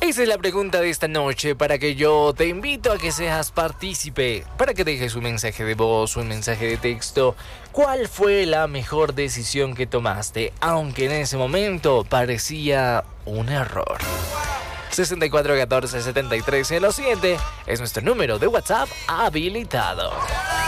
Esa es la pregunta de esta noche para que yo te invito a que seas partícipe, para que dejes un mensaje de voz, un mensaje de texto. ¿Cuál fue la mejor decisión que tomaste, aunque en ese momento parecía un error? 64 14 73 07 es nuestro número de WhatsApp habilitado.